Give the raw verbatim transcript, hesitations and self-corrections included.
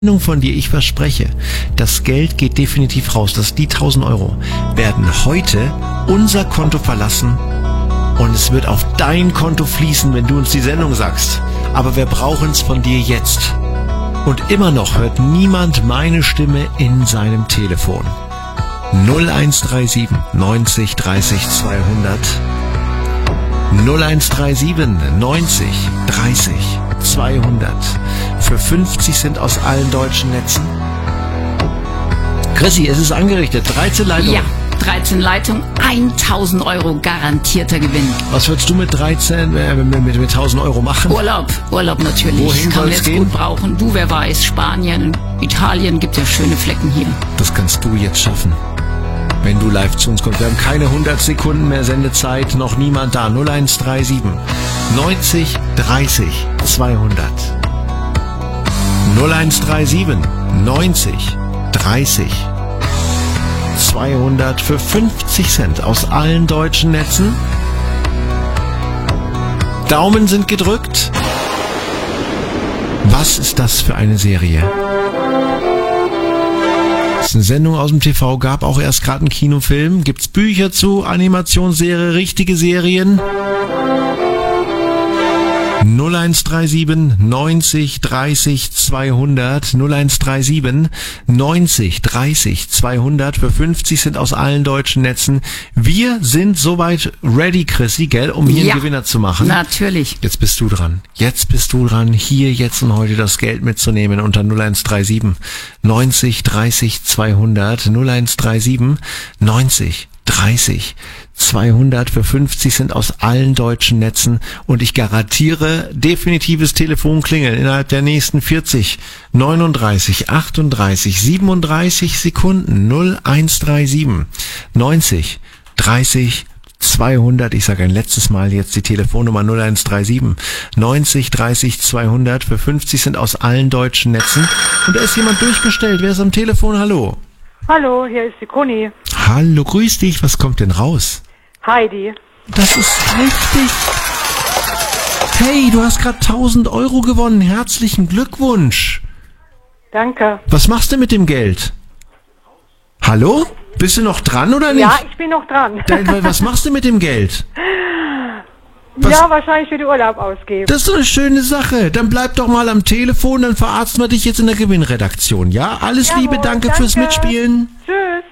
Von dir, ich verspreche, das Geld geht definitiv raus. Das die tausend Euro werden heute unser Konto verlassen und es wird auf dein Konto fließen, wenn du uns die Sendung sagst. Aber wir brauchen es von dir jetzt. Und immer noch hört niemand meine Stimme in seinem Telefon. null eins drei sieben neunzig dreißig zweihundert null eins drei sieben neunzig dreißig zweihundert für fünfzig Cent aus allen deutschen Netzen. Chrissy, es ist angerichtet. dreizehn Leitungen. Ja, dreizehn Leitungen, tausend Euro garantierter Gewinn. Was würdest du mit dreizehn, äh, mit, mit, mit tausend Euro machen? Urlaub, Urlaub natürlich. Wohin kann man soll's jetzt gehen? gut brauchen. Du, wer weiß, Spanien, Italien, gibt ja schöne Flecken hier. Das kannst du jetzt schaffen, wenn du live zu uns kommst. Wir haben keine hundert Sekunden mehr Sendezeit, noch niemand da. null eins drei sieben neunzig dreißig zweihundert null eins drei sieben neunzig dreißig zweihundert für fünfzig Cent aus allen deutschen Netzen. Daumen sind gedrückt. Was ist das für eine Serie? Es ist eine Sendung aus dem T V, gab auch erst gerade einen Kinofilm. Gibt's Bücher zu, Animationsserie, richtige Serien? null eins drei sieben neunzig dreißig zweihundert null eins drei sieben neunzig dreißig zweihundert für fünfzig Cent aus allen deutschen Netzen. Wir sind soweit ready, Chrissy, gell, um hier Ja, einen Gewinner zu machen. Natürlich. Jetzt bist du dran. Jetzt bist du dran, hier, jetzt und heute das Geld mitzunehmen unter null eins drei sieben neunzig dreißig zweihundert null eins drei sieben neunzig dreißig zweihundert für fünfzig Cent aus allen deutschen Netzen und ich garantiere definitives Telefonklingeln innerhalb der nächsten vierzig, neununddreißig, achtunddreißig, siebenunddreißig Sekunden. null eins drei sieben neunzig dreißig zweihundert. Ich sage ein letztes Mal jetzt die Telefonnummer null eins drei sieben neunzig dreißig zweihundert für fünfzig Cent aus allen deutschen Netzen. Und da ist jemand durchgestellt. Wer ist am Telefon? Hallo. Hallo, hier ist die Conny. Hallo, grüß dich. Was kommt denn raus? Heidi. Das ist richtig. Hey, du hast gerade tausend Euro gewonnen. Herzlichen Glückwunsch. Danke. Was machst du mit dem Geld? Hallo? Bist du noch dran oder nicht? Ja, ich bin noch dran. Dein, was machst du mit dem Geld? Was? Ja, wahrscheinlich für den Urlaub ausgeben. Das ist so eine schöne Sache. Dann bleib doch mal am Telefon, dann verarzten wir dich jetzt in der Gewinnredaktion. Ja? Alles Jawohl, Liebe, danke, danke fürs Mitspielen. Tschüss.